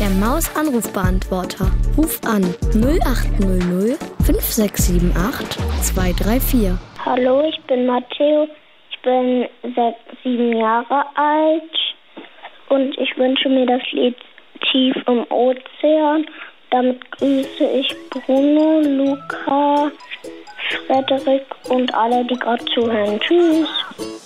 Der Maus-Anrufbeantworter. Ruf an 0800 5678 234. Hallo, ich bin Matteo. Ich bin 7 Jahre alt und ich wünsche mir das Lied Tief im Ozean. Damit grüße ich Bruno, Luca, Frederik und alle, die gerade zuhören. Tschüss.